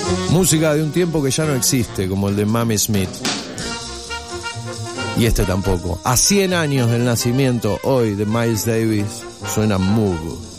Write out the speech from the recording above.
Música de un tiempo que ya no existe, como el de Mamie Smith. Y este tampoco. A 100 años del nacimiento hoy de Miles Davis, suena Move.